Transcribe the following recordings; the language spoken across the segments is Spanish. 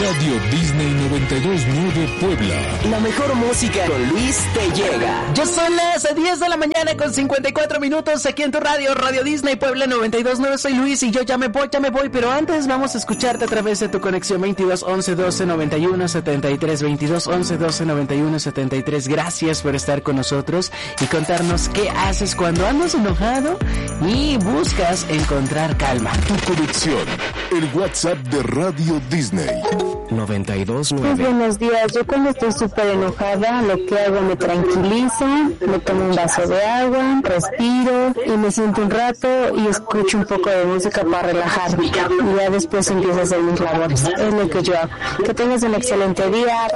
Radio Disney 92.9 Puebla. La mejor música con Luis te llega. Ya son las 10 de la mañana con 54 minutos aquí en tu radio, Radio Disney Puebla 92.9. Soy Luis y yo ya me voy, pero antes vamos a escucharte a través de tu conexión 22 11 12 91 73, 22 11 12 91 73. Gracias por estar con nosotros y contarnos qué haces cuando andas enojado y buscas encontrar calma. Tu conexión, el WhatsApp de Radio Disney 92.9. Pues buenos días, yo cuando estoy súper enojada lo que hago me tranquilizo, me tomo un vaso de agua, respiro y me siento un rato y escucho un poco de música para relajarme y ya después empiezo a hacer mis labores. Es lo que yo hago. Que tengas un excelente día.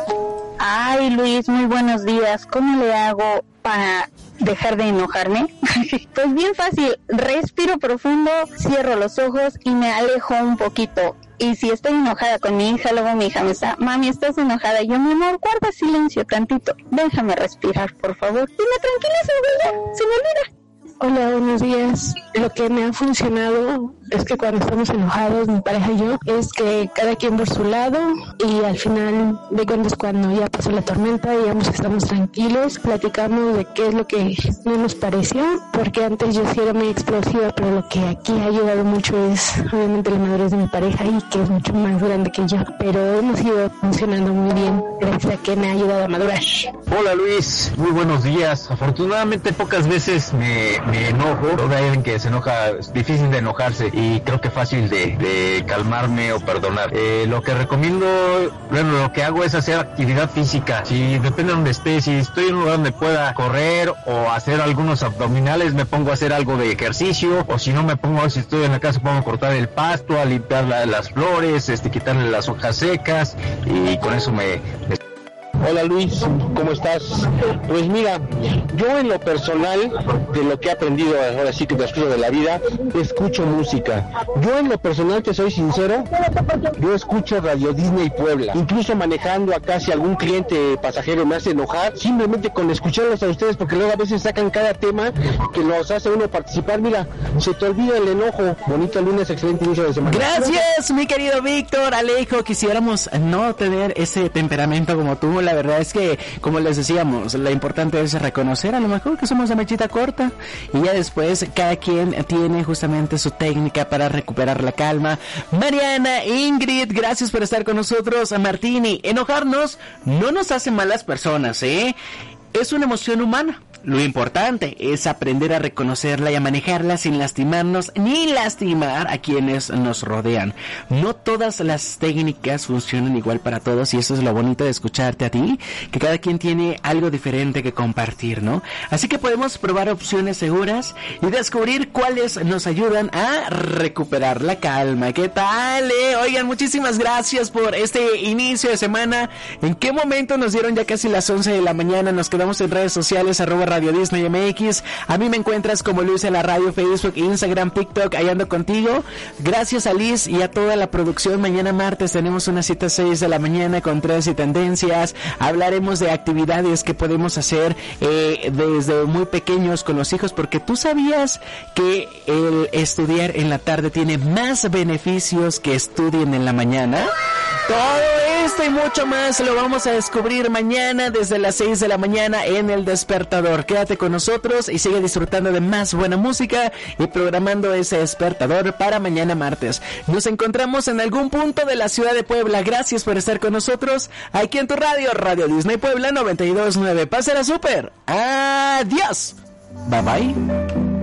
Ay Luis, muy buenos días. ¿Cómo le hago para dejar de enojarme? Pues bien fácil, respiro profundo, cierro los ojos y me alejo un poquito. Y si estoy enojada con mi hija, luego mi hija me está, mami, ¿estás enojada? Y yo, mi amor, guarda silencio tantito, déjame respirar, por favor. Y me tranquilizo, se me olvida. Hola, buenos días. Lo que me ha funcionado es que cuando estamos enojados, mi pareja y yo, es que cada quien por su lado y al final de cuentas cuando ya pasó la tormenta, digamos que estamos tranquilos, platicamos de qué es lo que no nos pareció, porque antes yo sí era muy explosiva, pero lo que aquí ha ayudado mucho es obviamente la madurez de mi pareja y que es mucho más grande que yo, pero hemos ido funcionando muy bien gracias a que me ha ayudado a madurar. Hola Luis, muy buenos días. Afortunadamente pocas veces me enojo, toda alguien que se enoja es difícil de enojarse y creo que fácil de calmarme o perdonar. Lo que recomiendo, bueno, lo que hago es hacer actividad física. Si depende de donde esté, si estoy en un lugar donde pueda correr o hacer algunos abdominales, me pongo a hacer algo de ejercicio, o si no me pongo, si estoy en la casa, pongo a cortar el pasto, a limpiar las flores, quitarle las hojas secas y con eso me... Hola Luis, ¿cómo estás? Pues mira, yo en lo personal, de lo que he aprendido ahora sí que transcurso de la vida, escucho música. Yo en lo personal, te soy sincero, yo escucho Radio Disney Puebla. Incluso manejando acá, si algún cliente pasajero me hace enojar, simplemente con escucharlos a ustedes, porque luego a veces sacan cada tema que los hace uno participar. Mira, se te olvida el enojo. Bonito lunes, excelente inicio de semana. Gracias, mi querido Víctor, Alejo. Quisiéramos no tener ese temperamento como tú. La verdad es que, como les decíamos, lo importante es reconocer a lo mejor que somos de mechita corta y ya después cada quien tiene justamente su técnica para recuperar la calma. Mariana, Ingrid, gracias por estar con nosotros. Martini, enojarnos no nos hace malas personas, es una emoción humana. Lo importante es aprender a reconocerla y a manejarla sin lastimarnos ni lastimar a quienes nos rodean. No todas las técnicas funcionan igual para todos y eso es lo bonito de escucharte a ti, que cada quien tiene algo diferente que compartir, ¿no? Así que podemos probar opciones seguras y descubrir cuáles nos ayudan a recuperar la calma. ¿Qué tal? Oigan, muchísimas gracias por este inicio de semana. ¿En qué momento nos dieron ya casi las 11 de la mañana? Nos quedamos en redes sociales, @Radio Disney MX. A mí me encuentras como Luis en la radio, Facebook, Instagram, TikTok. Ahí ando contigo. Gracias a Liz y a toda la producción. Mañana martes tenemos una cita a 6 de la mañana con Trends y Tendencias. Hablaremos de actividades que podemos hacer desde muy pequeños con los hijos, porque tú sabías que el estudiar en la tarde tiene más beneficios que estudien en la mañana. Todo esto y mucho más lo vamos a descubrir mañana desde las 6 de la mañana en El Despertador. Quédate con nosotros y sigue disfrutando de más buena música y programando ese despertador para mañana martes. Nos encontramos en algún punto de la ciudad de Puebla. Gracias por estar con nosotros aquí en tu radio, Radio Disney Puebla 92.9. Pásala súper. Adiós. Bye bye.